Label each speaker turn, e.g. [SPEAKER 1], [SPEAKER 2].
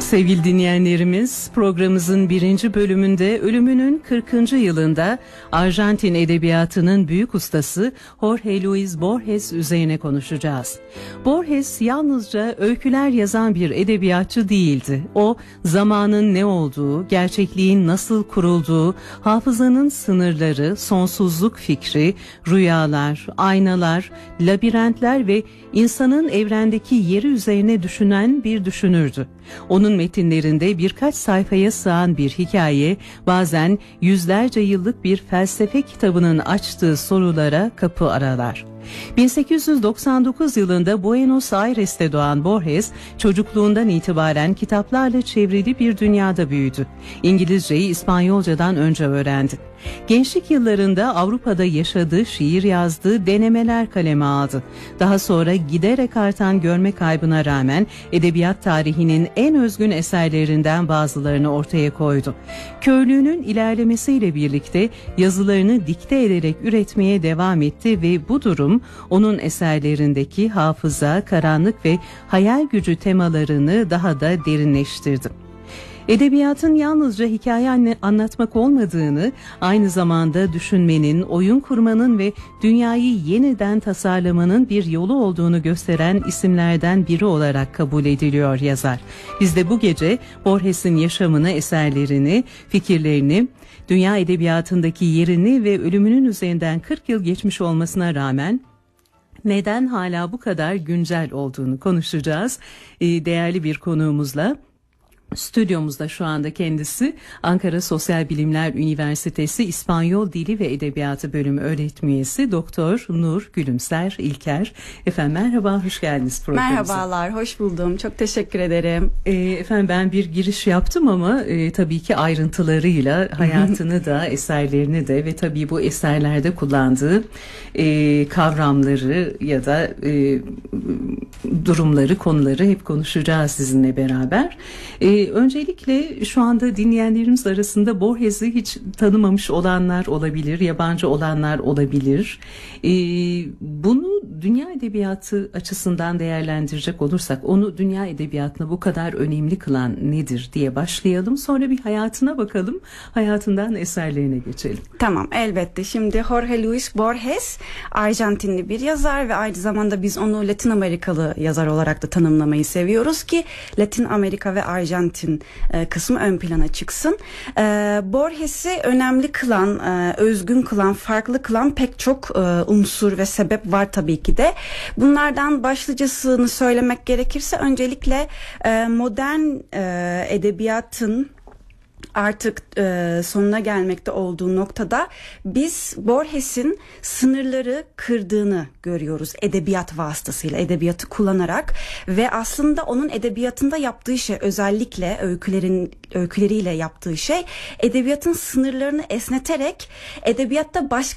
[SPEAKER 1] Sevgili dinleyenlerimiz, programımızın 1. bölümünde ölümünün 40. yılında Arjantin edebiyatının büyük ustası Jorge Luis Borges üzerine konuşacağız. Borges yalnızca öyküler yazan bir edebiyatçı değildi. O, zamanın ne olduğu, gerçekliğin nasıl kurulduğu, hafızanın sınırları, sonsuzluk fikri, rüyalar, aynalar, labirentler ve insanın evrendeki yeri üzerine düşünen bir düşünürdü. Onun metinlerinde birkaç sayfaya sığan bir hikaye, bazen yüzlerce yıllık bir felsefe kitabının açtığı sorulara kapı aralar. 1899 yılında Buenos Aires'te doğan Borges, çocukluğundan itibaren kitaplarla çevrili bir dünyada büyüdü. İngilizceyi İspanyolcadan önce öğrendi. Gençlik yıllarında Avrupa'da yaşadı, şiir yazdı, denemeler kaleme aldı. Daha sonra giderek artan görme kaybına rağmen edebiyat tarihinin en özgün eserlerinden bazılarını ortaya koydu. Körlüğünün ilerlemesiyle birlikte yazılarını dikte ederek üretmeye devam etti ve bu durum onun eserlerindeki hafıza, karanlık ve hayal gücü temalarını daha da derinleştirdi. Edebiyatın yalnızca hikaye anlatmak olmadığını, aynı zamanda düşünmenin, oyun kurmanın ve dünyayı yeniden tasarlamanın bir yolu olduğunu gösteren isimlerden biri olarak kabul ediliyor yazar. Biz de bu gece Borges'in yaşamını, eserlerini, fikirlerini, dünya edebiyatındaki yerini ve ölümünün üzerinden 40 yıl geçmiş olmasına rağmen neden hala bu kadar güncel olduğunu konuşacağız. Değerli bir konuğumuzla. Stüdyomuzda şu anda kendisi Ankara Sosyal Bilimler Üniversitesi İspanyol Dili ve Edebiyatı Bölümü öğretim üyesi Doktor Nur Gülümser İlker. Efendim merhaba, hoş geldiniz programımıza.
[SPEAKER 2] Merhabalar, hoş buldum. Çok teşekkür ederim.
[SPEAKER 1] Efendim ben bir giriş yaptım ama tabii ki ayrıntılarıyla hayatını da, eserlerini de ve tabii bu eserlerde kullandığı kavramları ya da durumları, konuları hep konuşacağız sizinle beraber. Öncelikle şu anda dinleyenlerimiz arasında Borges'i hiç tanımamış olanlar olabilir, yabancı olanlar olabilir. Bunu dünya edebiyatı açısından değerlendirecek olursak, onu dünya edebiyatına bu kadar önemli kılan nedir diye başlayalım. Sonra bir hayatına bakalım, hayatından eserlerine geçelim.
[SPEAKER 2] Tamam, elbette. Şimdi Jorge Luis Borges, Arjantinli bir yazar ve aynı zamanda biz onu Latin Amerikalı yazar olarak da tanımlamayı seviyoruz ki Latin Amerika ve Arjantin kısmı ön plana çıksın. Borges'i önemli kılan, özgün kılan, farklı kılan pek çok unsur ve sebep var tabii ki de. Bunlardan başlıcasını söylemek gerekirse öncelikle modern edebiyatın artık sonuna gelmekte olduğu noktada biz Borges'in sınırları kırdığını görüyoruz edebiyat vasıtasıyla, edebiyatı kullanarak ve aslında onun edebiyatında yaptığı şey, özellikle öyküleriyle yaptığı şey, edebiyatın sınırlarını esneterek edebiyatta başka